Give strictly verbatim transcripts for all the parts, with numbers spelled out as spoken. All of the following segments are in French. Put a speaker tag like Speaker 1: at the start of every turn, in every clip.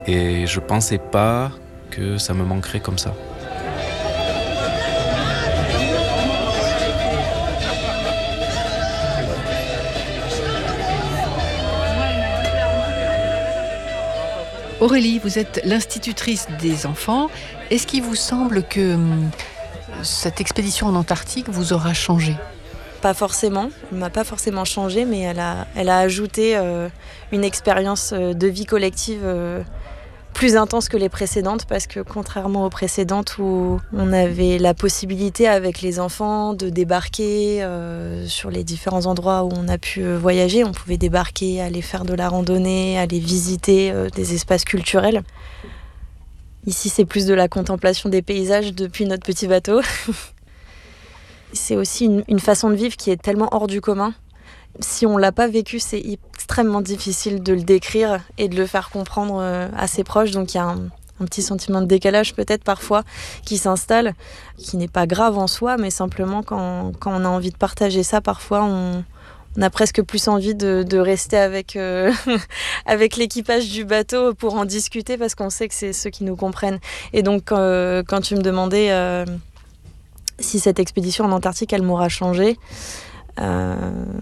Speaker 1: Et je pensais pas que ça me manquerait comme ça.
Speaker 2: Aurélie, vous êtes l'institutrice des enfants. Est-ce qu'il vous semble que hum, cette expédition en Antarctique vous aura changé ?
Speaker 3: Pas forcément, elle m'a pas forcément changé, mais elle a, elle a ajouté euh, une expérience de vie collective euh, plus intense que les précédentes, parce que contrairement aux précédentes où on avait la possibilité avec les enfants de débarquer euh, sur les différents endroits où on a pu voyager, on pouvait débarquer, aller faire de la randonnée, aller visiter euh, des espaces culturels. Ici, c'est plus de la contemplation des paysages depuis notre petit bateau. C'est aussi une, une façon de vivre qui est tellement hors du commun. Si on ne l'a pas vécu, c'est extrêmement difficile de le décrire et de le faire comprendre à ses proches. Donc il y a un, un petit sentiment de décalage peut-être parfois qui s'installe, qui n'est pas grave en soi, mais simplement quand, quand on a envie de partager ça, parfois on, on a presque plus envie de, de rester avec, euh, avec l'équipage du bateau pour en discuter, parce qu'on sait que c'est ceux qui nous comprennent. Et donc euh, quand tu me demandais... Euh, si cette expédition en Antarctique, elle m'aura changé. Euh...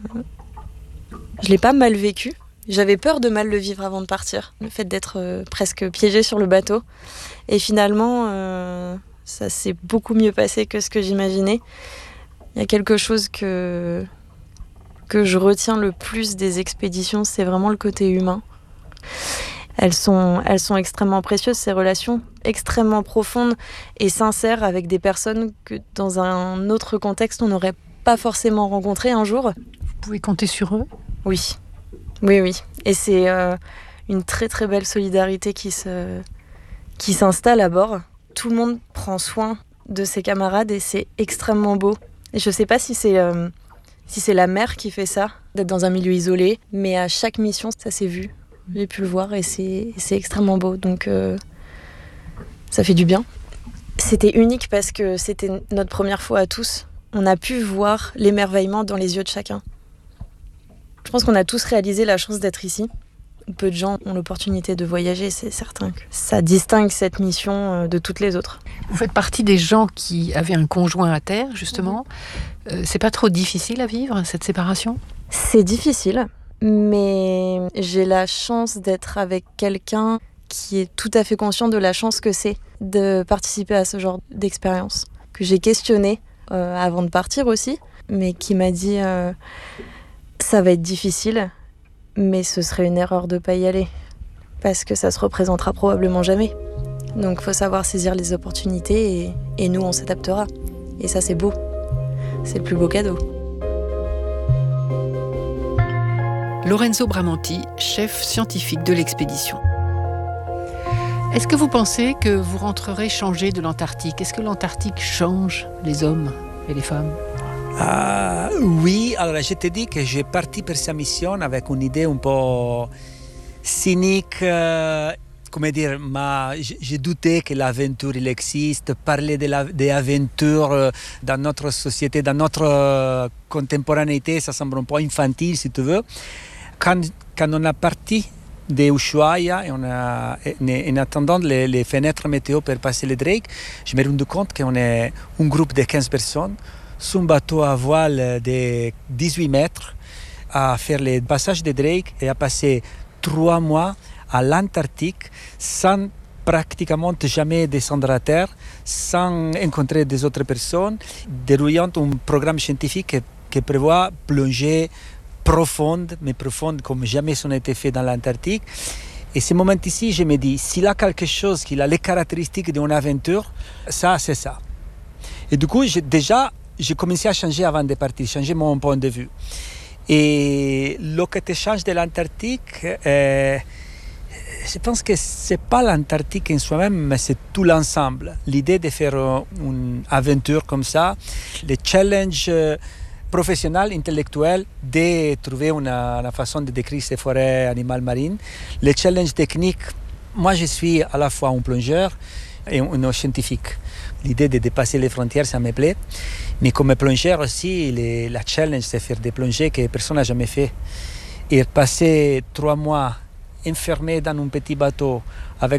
Speaker 3: Je ne l'ai pas mal vécu. J'avais peur de mal le vivre avant de partir, le fait d'être euh, presque piégée sur le bateau. Et finalement, euh, ça s'est beaucoup mieux passé que ce que j'imaginais. Il y a quelque chose que, que je retiens le plus des expéditions, c'est vraiment le côté humain. Elles sont, elles sont extrêmement précieuses, ces relations extrêmement profondes et sincères avec des personnes que dans un autre contexte, on n'aurait pas forcément rencontrées un jour.
Speaker 2: Vous pouvez compter sur eux ?
Speaker 3: Oui, oui, oui. Et c'est euh, une très très belle solidarité qui, se, qui s'installe à bord. Tout le monde prend soin de ses camarades et c'est extrêmement beau. Et je ne sais pas si c'est, euh, si c'est la mer qui fait ça, d'être dans un milieu isolé, mais à chaque mission, ça s'est vu. J'ai pu le voir et c'est, c'est extrêmement beau, donc euh, ça fait du bien. C'était unique parce que c'était notre première fois à tous. On a pu voir l'émerveillement dans les yeux de chacun. Je pense qu'on a tous réalisé la chance d'être ici. Peu de gens ont l'opportunité de voyager, c'est certain que ça distingue cette mission de toutes les autres.
Speaker 2: Vous faites partie des gens qui avaient un conjoint à terre, justement. Mmh. Euh, c'est pas trop difficile à vivre, cette séparation ?
Speaker 3: C'est difficile. Mais j'ai la chance d'être avec quelqu'un qui est tout à fait conscient de la chance que c'est de participer à ce genre d'expérience, que j'ai questionné euh, avant de partir aussi, mais qui m'a dit euh, ça va être difficile, mais ce serait une erreur de ne pas y aller, parce que ça se représentera probablement jamais. Donc il faut savoir saisir les opportunités et, et nous on s'adaptera. Et ça c'est beau, c'est le plus beau cadeau.
Speaker 2: Lorenzo Bramanti, chef scientifique de l'expédition. Est-ce que vous pensez que vous rentrerez changé de l'Antarctique ? Est-ce que l'Antarctique change les hommes et les femmes ?
Speaker 4: Uh, oui, alors je te dis que j'ai parti pour cette mission avec une idée un peu cynique. Euh, comment dire, ma, j'ai douté que l'aventure il existe. Parler de la, des aventures dans notre société, dans notre contemporanéité, ça semble un peu infantile si tu veux. Quand, quand on a parti de Ushuaia et on a, en attendant les, les fenêtres météo pour passer le Drake, je me suis rendu compte qu'on est un groupe de quinze personnes sur un bateau à voile de dix-huit mètres à faire le passage de Drake et à passer trois mois à l'Antarctique sans pratiquement jamais descendre à terre, sans rencontrer des autres personnes, déroulant un programme scientifique qui prévoit plonger profonde, mais profonde comme jamais ça n'a été fait dans l'Antarctique. Et ce moment ici, je me dis, s'il a quelque chose qui a les caractéristiques d'une aventure, ça, c'est ça. Et du coup, j'ai, déjà, j'ai commencé à changer avant de partir, changer mon point de vue. Et le côté change de l'Antarctique, euh, je pense que ce n'est pas l'Antarctique en soi-même, mais c'est tout l'ensemble. L'idée de faire une aventure comme ça, le challenge professionnel, intellectuel, de trouver une, une façon de décrire ces forêts animales marines, le challenge technique. Moi, je suis à la fois un plongeur et un, un scientifique. L'idée de dépasser les frontières, ça me plaît. Mais comme plongeur aussi, le, la challenge, c'est faire des plongées que personne n'a jamais fait. Et passer trois mois enfermé dans un petit bateau avec